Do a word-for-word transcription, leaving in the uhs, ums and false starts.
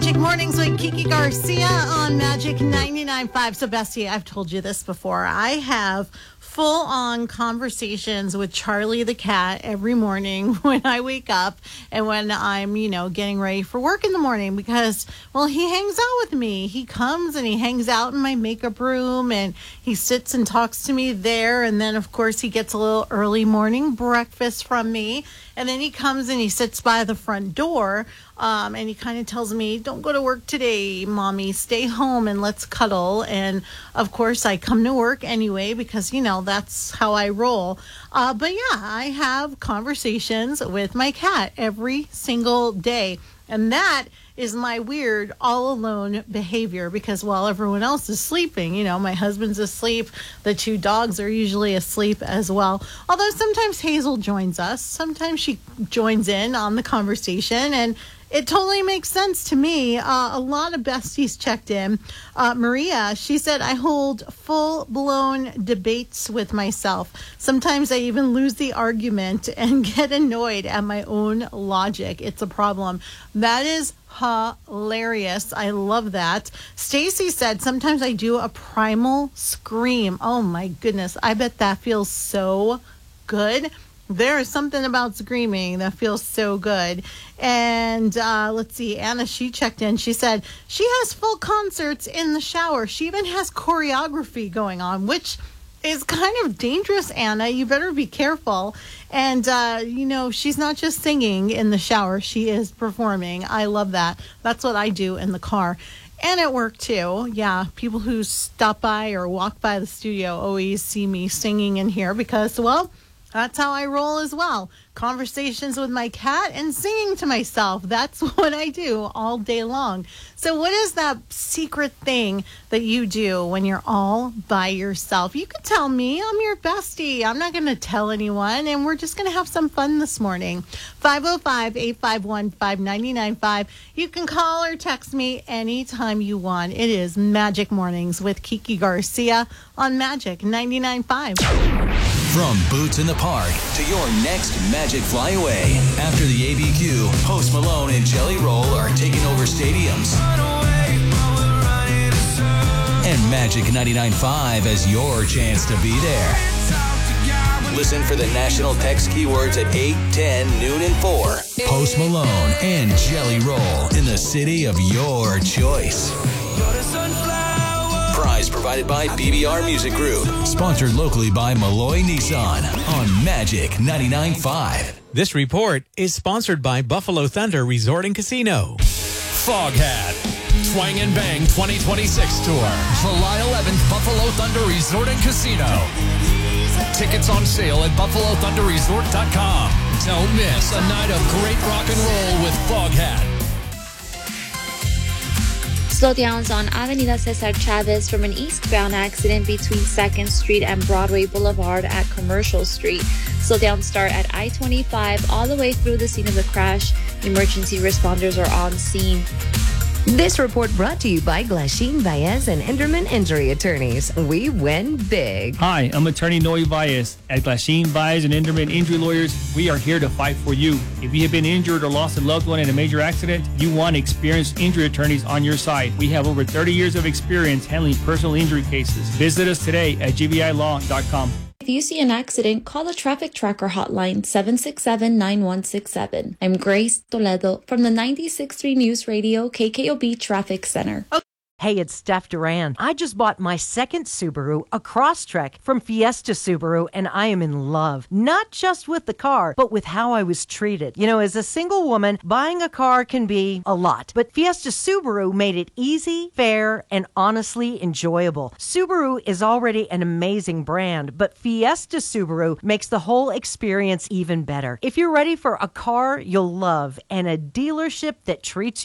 Magic Mornings with Kiki Garcia on Magic ninety-nine point five. So, Bestie, I've told you this before. I have full-on conversations with Charlie the cat every morning when I wake up and when I'm, you know, getting ready for work in the morning because, well, he hangs out with me. He comes and he hangs out in my makeup room and he sits and talks to me there. And then, of course, he gets a little early morning breakfast from me. And then he comes and he sits by the front door um, and he kind of tells me, don't go to work today, Mommy. Stay home and let's cuddle. And, of course, I come to work anyway because, you know, that's how I roll. Uh, but, yeah, I have conversations with my cat every single day. And that is my weird all alone behavior because while everyone else is sleeping, you know, my husband's asleep. The two dogs are usually asleep as well. Although sometimes Hazel joins us. Sometimes she joins in on the conversation and it totally makes sense to me. Uh, a lot of besties checked in. Uh, Maria, she said, I hold full-blown debates with myself. Sometimes I even lose the argument and get annoyed at my own logic. It's a problem. That is hilarious. I love that. Stacy said, sometimes I do a primal scream. Oh, my goodness. I bet that feels so good. There is something about screaming that feels so good. And uh, let's see, Anna, she checked in. She said she has full concerts in the shower. She even has choreography going on, which is kind of dangerous, Anna. You better be careful. And, uh, you know, she's not just singing in the shower. She is performing. I love that. That's what I do in the car. And at work, too. Yeah, people who stop by or walk by the studio always see me singing in here because, well, that's how I roll as well. Conversations with my cat and singing to myself. That's what I do all day long. So what is that secret thing that you do when you're all by yourself? You can tell me. I'm your bestie. I'm not going to tell anyone. And we're just going to have some fun this morning. five oh five, eight five one, five nine nine five. You can call or text me anytime you want. It is Magic Mornings with Kiki Garcia on Magic ninety-nine point five. From Boots in the Park to your next Magic Flyaway. After the A B Q, Post Malone and Jelly Roll are taking over stadiums. And Magic ninety-nine point five has your chance to be there. Listen for the national text keywords at eight, ten, noon, and four. Post Malone and Jelly Roll in the city of your choice. Prize provided by B B R Music Group. Sponsored locally by Malloy Nissan on Magic ninety-nine point five. This report is sponsored by Buffalo Thunder Resort and Casino. Foghat. Twang and Bang twenty twenty-six Tour. July eleventh, Buffalo Thunder Resort and Casino. Tickets on sale at buffalo thunder resort dot com. Don't miss a night of great rock and roll with Foghat. Slowdowns on Avenida Cesar Chavez from an eastbound accident between second Street and Broadway Boulevard at Commercial Street. Slowdowns start at I twenty-five all the way through the scene of the crash. Emergency responders are on scene. This report brought to you by Glasheen, Baez, and Enderman Injury Attorneys. We win big. Hi, I'm attorney Noe Baez. At Glasheen, Baez, and Enderman Injury Lawyers, we are here to fight for you. If you have been injured or lost a loved one in a major accident, you want experienced injury attorneys on your side. We have over thirty years of experience handling personal injury cases. Visit us today at g b i law dot com. If you see an accident, call the Traffic Tracker hotline seven six seven, nine one six seven. I'm Grace Toledo from the ninety-six point three News Radio K K O B Traffic Center. Okay. Hey, it's Steph Duran. I just bought my second Subaru, a Crosstrek from Fiesta Subaru, and I am in love. Not just with the car, but with how I was treated. You know, as a single woman, buying a car can be a lot, but Fiesta Subaru made it easy, fair, and honestly enjoyable. Subaru is already an amazing brand, but Fiesta Subaru makes the whole experience even better. If you're ready for a car you'll love and a dealership that treats